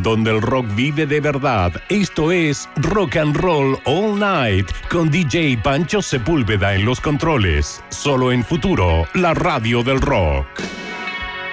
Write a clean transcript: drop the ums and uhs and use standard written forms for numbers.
donde el rock vive de verdad. Esto es Rock and Roll All Night con DJ Pancho Sepúlveda en los controles. Solo en Futuro, la radio del rock.